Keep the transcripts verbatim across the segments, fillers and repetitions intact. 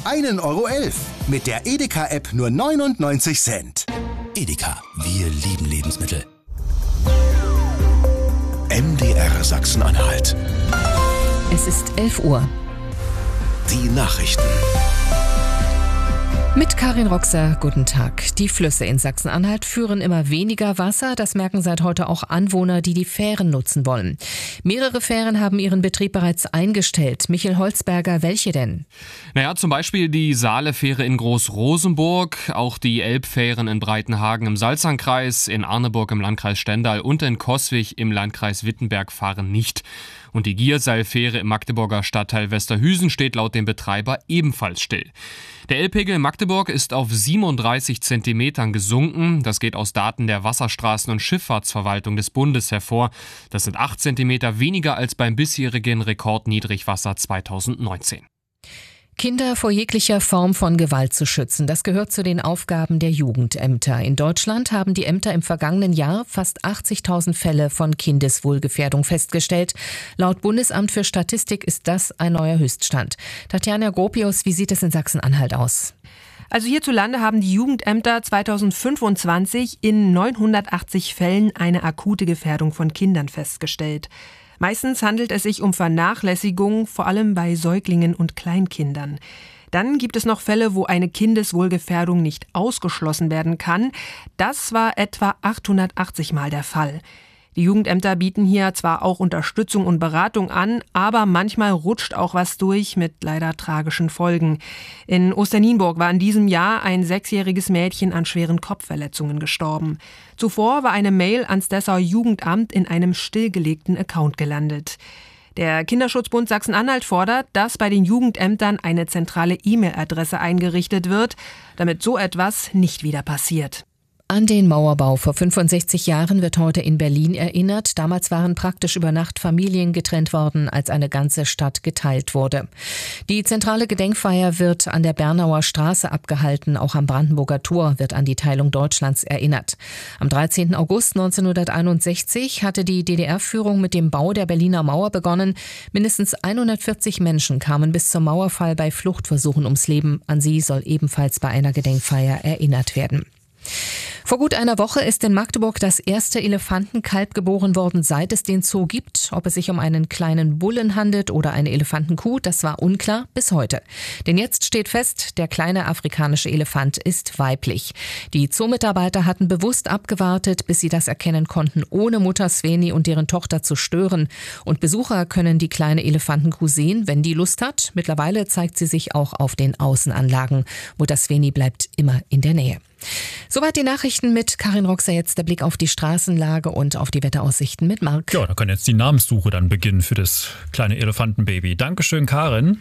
einen Euro elf. Mit der Edeka-App nur neunundneunzig Cent. Edeka, wir lieben Lebensmittel. M D R Sachsen-Anhalt. Es ist elf Uhr. Die Nachrichten. Mit Karin Roxer, guten Tag. Die Flüsse in Sachsen-Anhalt führen immer weniger Wasser. Das merken seit heute auch Anwohner, die die Fähren nutzen wollen. Mehrere Fähren haben ihren Betrieb bereits eingestellt. Michael Holzberger, welche denn? Naja, zum Beispiel die Saale-Fähre in Groß-Rosenburg, auch die Elbfähren in Breitenhagen im Salzernkreis, in Arneburg im Landkreis Stendal und in Coswig im Landkreis Wittenberg fahren nicht. Und die Gierseilfähre im Magdeburger Stadtteil Westerhüsen steht laut dem Betreiber ebenfalls still. Der Elbpegel in Magdeburg ist auf siebenunddreißig Zentimetern gesunken. Das geht aus Daten der Wasserstraßen- und Schifffahrtsverwaltung des Bundes hervor. Das sind acht Zentimeter weniger als beim bisherigen Rekordniedrigwasser zweitausendneunzehn. Kinder vor jeglicher Form von Gewalt zu schützen, das gehört zu den Aufgaben der Jugendämter. In Deutschland haben die Ämter im vergangenen Jahr fast achtzigtausend Fälle von Kindeswohlgefährdung festgestellt. Laut Bundesamt für Statistik ist das ein neuer Höchststand. Tatjana Gropius, wie sieht es in Sachsen-Anhalt aus? Also hierzulande haben die Jugendämter zweitausendfünfundzwanzig in neunhundertachtzig Fällen eine akute Gefährdung von Kindern festgestellt. Meistens handelt es sich um Vernachlässigung, vor allem bei Säuglingen und Kleinkindern. Dann gibt es noch Fälle, wo eine Kindeswohlgefährdung nicht ausgeschlossen werden kann. Das war etwa achthundertachtzig Mal der Fall. Die Jugendämter bieten hier zwar auch Unterstützung und Beratung an, aber manchmal rutscht auch was durch mit leider tragischen Folgen. In Osternienburg war in diesem Jahr ein sechsjähriges Mädchen an schweren Kopfverletzungen gestorben. Zuvor war eine Mail ans Dessauer Jugendamt in einem stillgelegten Account gelandet. Der Kinderschutzbund Sachsen-Anhalt fordert, dass bei den Jugendämtern eine zentrale E-Mail-Adresse eingerichtet wird, damit so etwas nicht wieder passiert. An den Mauerbau vor fünfundsechzig Jahren wird heute in Berlin erinnert. Damals waren praktisch über Nacht Familien getrennt worden, als eine ganze Stadt geteilt wurde. Die zentrale Gedenkfeier wird an der Bernauer Straße abgehalten. Auch am Brandenburger Tor wird an die Teilung Deutschlands erinnert. Am dreizehnten August neunzehnhunderteinundsechzig hatte die D D R-Führung mit dem Bau der Berliner Mauer begonnen. Mindestens hundertvierzig Menschen kamen bis zum Mauerfall bei Fluchtversuchen ums Leben. An sie soll ebenfalls bei einer Gedenkfeier erinnert werden. Vor gut einer Woche ist in Magdeburg das erste Elefantenkalb geboren worden, seit es den Zoo gibt. Ob es sich um einen kleinen Bullen handelt oder eine Elefantenkuh, das war unklar bis heute. Denn jetzt steht fest, der kleine afrikanische Elefant ist weiblich. Die Zoomitarbeiter hatten bewusst abgewartet, bis sie das erkennen konnten, ohne Mutter Sveni und deren Tochter zu stören. Und Besucher können die kleine Elefantenkuh sehen, wenn die Lust hat. Mittlerweile zeigt sie sich auch auf den Außenanlagen. Mutter Sveni bleibt immer in der Nähe. Soweit die Nachrichten mit Karin Roxer. Jetzt der Blick auf die Straßenlage und auf die Wetteraussichten mit Marc. Ja, da kann jetzt die Namenssuche dann beginnen für das kleine Elefantenbaby. Dankeschön, Karin.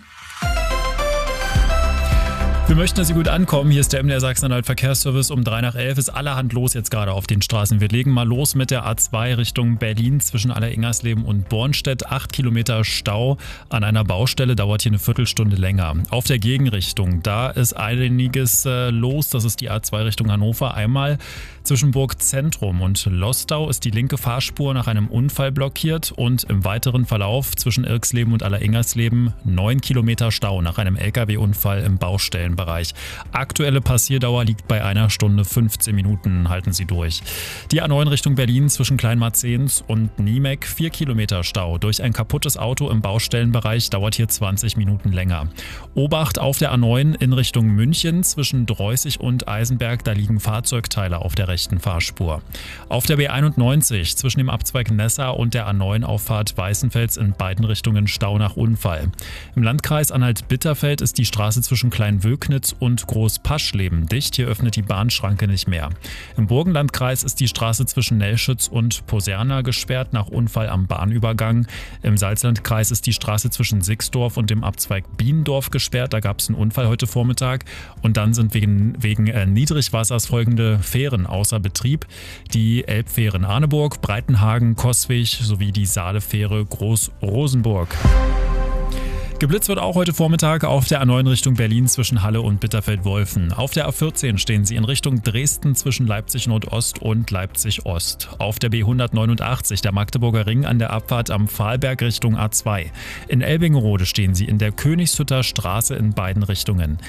Wir möchten, dass Sie gut ankommen. Hier ist der M D R Sachsen-Anhalt Verkehrsservice. Um drei nach elf ist allerhand los jetzt gerade auf den Straßen. Wir legen mal los mit der A zwei Richtung Berlin zwischen Aller-Ingersleben und Bornstedt. Acht Kilometer Stau an einer Baustelle, dauert hier eine Viertelstunde länger. Auf der Gegenrichtung, da ist einiges äh, los. Das ist die A zwei Richtung Hannover. Einmal zwischen Burg Zentrum und Lostau ist die linke Fahrspur nach einem Unfall blockiert. Und im weiteren Verlauf zwischen Irksleben und Aller-Ingersleben neun Kilometer Stau nach einem L K W-Unfall im Baustellenbereich. Aktuelle Passierdauer liegt bei einer Stunde fünfzehn Minuten. Halten Sie durch. Die A neun Richtung Berlin zwischen Kleinmarzens und Niemek. vier Kilometer Stau. Durch ein kaputtes Auto im Baustellenbereich dauert hier zwanzig Minuten länger. Obacht auf der A neun in Richtung München zwischen Dreußig und Eisenberg. Da liegen Fahrzeugteile auf der rechten Fahrspur. Auf der B einundneunzig zwischen dem Abzweig Nessa und der A neun Auffahrt Weißenfels in beiden Richtungen Stau nach Unfall. Im Landkreis Anhalt-Bitterfeld ist die Straße zwischen Kleinwöcknitz und Großpaschleben dicht. Hier öffnet die Bahnschranke nicht mehr. Im Burgenlandkreis ist die Straße zwischen Nelschütz und Poserna gesperrt nach Unfall am Bahnübergang. Im Salzlandkreis ist die Straße zwischen Sixdorf und dem Abzweig Biendorf gesperrt. Da gab es einen Unfall heute Vormittag. Und dann sind wegen, wegen äh, Niedrigwassers folgende Fähren außer Betrieb. Die Elbfähren Arneburg, Breitenhagen, Coswig sowie die Saalefähre Groß-Rosenburg. Geblitzt wird auch heute Vormittag auf der A neun Richtung Berlin zwischen Halle und Bitterfeld-Wolfen. Auf der A vierzehn stehen Sie in Richtung Dresden zwischen Leipzig Nordost und Leipzig Ost. Auf der B hundertneunundachtzig, der Magdeburger Ring an der Abfahrt am Pfahlberg Richtung A zwei. In Elbingerode stehen Sie in der Königshütter Straße in beiden Richtungen.